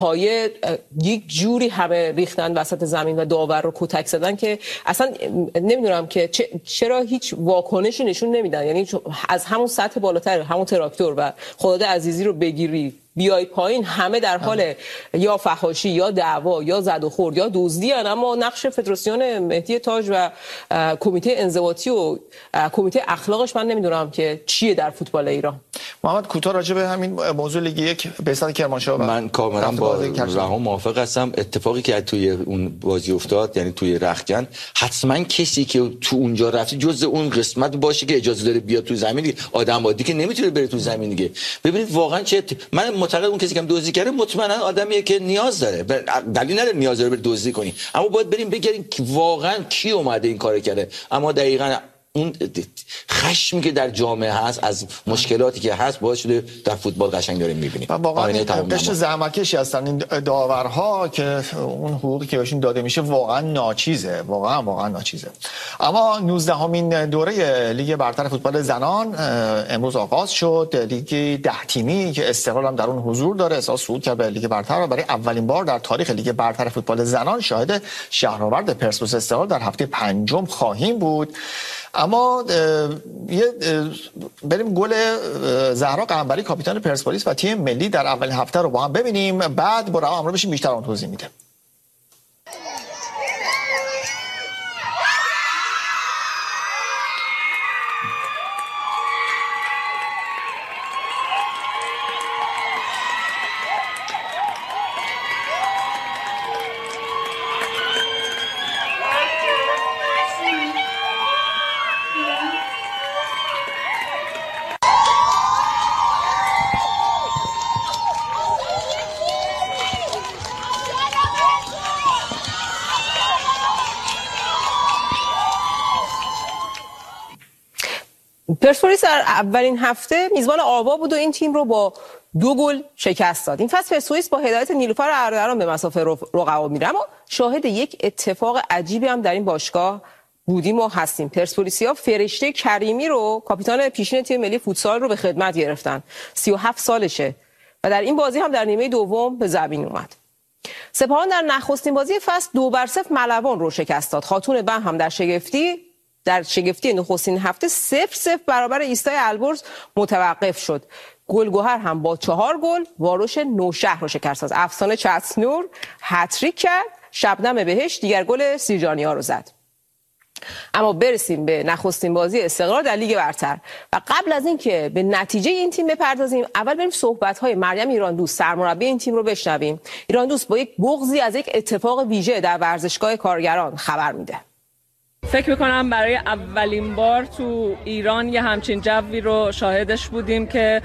پایه یک جوری همه ریختن وسط زمین و داور رو کتک زدن که اصلا نمیدونم که چرا هیچ واکنشی نشون نمیدن. یعنی از همون سطح بالاتر، همون تراکتور و خداداد عزیزی رو بگیری بیای پایین، همه در حال یا فحاشی یا دعوا یا زد و خورد یا دزدی ان. اما نقش فدراسیون مهدی تاج و کمیته انضباطی و کمیته اخلاقش من نمیدونم که چیه در فوتبال ایران. محمد کوتاه راجع به همین موضوع لیگ یک بهزاد کرمانشاه من کاملا با رها موافق هستم. اتفاقی که توی اون بازی افتاد، یعنی توی رختکن، حتما کسی که تو اونجا رفته جزء اون قسمت باشه که اجازه داره بیاد تو زمین دیگه. آدم عادی که نمیتونه بره تو زمین دیگه. ببینید واقعا چه من معتقد اون کسی که دزدی کرده مطمئنا آدمیه که نیاز داره، دلیل نداره نیاز داره بره دزدی کنی، اما باید بریم بگردیم واقعا کی اومده این کارو کرده. اما دقیقاً اون خشمی که در جامعه هست از مشکلاتی که هست باعث شده در فوتبال قشنگ داریم می‌بینیم. واقعا قشر زحمتکشی هستن این داورها که اون حقوقی که بهشون داده میشه واقعا ناچیزه، واقعا ناچیزه. اما 19مین دوره لیگ برتر فوتبال زنان امروز آغاز شد. لیگ 10 تیمی که استقلال هم در اون حضور داره، اساس صعود کرد به لیگ برتر و برای اولین بار در تاریخ لیگ برتر فوتبال زنان شاهد شهرآورد پرسپولیس استقلال در هفته پنجم خواهیم بود. اما بریم گل زهرا قنبری کاپیتان پرسپولیس و تیم ملی در اولین هفته رو با هم ببینیم، بعد با رها همراه بشیم بیشتر اون توضیح میده. پرسپولیس در اولین هفته میزبان آوا بود و این تیم رو با 2 گل شکست داد. این فصل پرسپولیس با هدایت نیلوفر اردلان به مسافه رقبا میره، اما شاهد یک اتفاق عجیبی هم در این باشگاه بودیم و هستیم. پرسپولیسیا فرشته کریمی رو، کاپیتان پیشین تیم ملی فوتسال رو به خدمت گرفتن. 37 سالشه و در این بازی هم در نیمه دوم به زمین اومد. سپاهان در نخستین بازی فصل 2-0 ملوان رو شکست داد. خاتون بم هم در شگفتی نخستین هفته 0-0 برابر ایستای البرز متوقف شد. گلگهر هم با 4 گل واروش نوشهر رو شکست داد. افسانه چتنور هتریک کرد، شبنم بهشت دیگر گل سیرجانیا رو زد. اما برسیم به نخستین بازی استقلال در لیگ برتر و قبل از اینکه به نتیجه این تیم بپردازیم، اول بریم صحبت‌های مریم ایراندوست سرمربی این تیم رو بشنویم. ایراندوست با یک بغضی از یک اتفاق ویژه در ورزشگاه کارگران خبر میده. فکر میکنم برای اولین بار تو ایران یه همچین جوی رو شاهدش بودیم که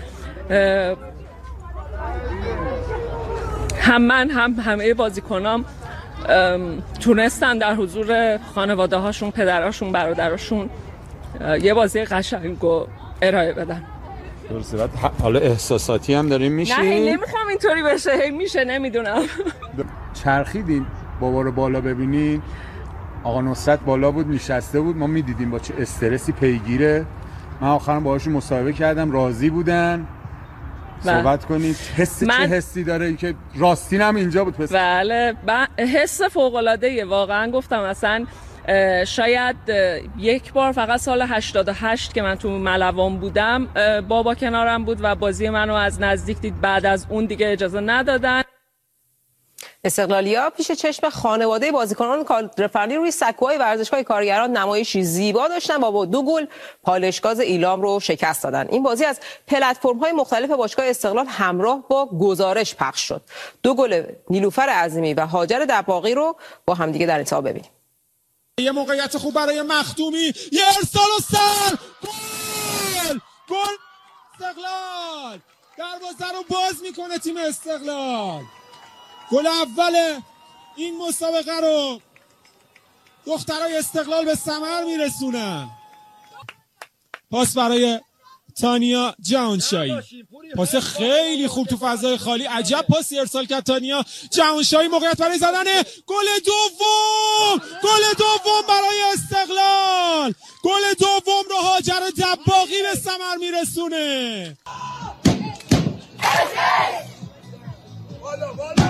هم من هم همه بازیکنام تونستن در حضور خانواده هاشون، پدراشون، برادراشون یه بازی قشنگ رو ارائه بدن. درسته. بعد حالا احساساتی هم داریم میشیم. نه نمیخوام اینطوری بشه، میشه نمیدونم. چرخیدین بابا رو بالا ببینین، آقا نصرت بالا بود نشسته بود، ما میدیدیم با چه استرسی پیگیره. من آخرام باهاشون مصاحبه کردم، راضی بودن. صحبت کنید چه حسی داره که راستین هم اینجا بود؟ بله حس فوق‌العاده‌ایه واقعا. گفتم اصلا شاید یک بار فقط سال 88 که من تو ملوان بودم بابا کنارم بود و بازی منو از نزدیک دید، بعد از اون دیگه اجازه ندادن. استقلالیا پیش چشم خانواده بازیکنان کادرفنی روی سکوهای ورزشگاه کارگران نمایشی زیبا داشتن و با 2 گل پالشگاز ایلام رو شکست دادن. این بازی از پلتفرم‌های مختلف باشگاه استقلال همراه با گزارش پخش شد. 2 گل نیلوفر عظیمی و هاجر دباغی رو با همدیگه در اتفاق ببینیم. یه موقعیت خوب برای مخدومی، یه ارسال و سر، گل استقلال، دروازه رو باز میکنه تیم استقلال. گل اول این مسابقه رو دخترای استقلال به ثمر میرسونن. پاس برای تانیا جهانشاهی، پاس خیلی خوب تو فضای خالی، عجب پاسی ارسال کرد تانیا جهانشاهی. موقعیت برای زدن گل دوم برای استقلال. گل دوم رو هاجر دباغی به ثمر میرسونه.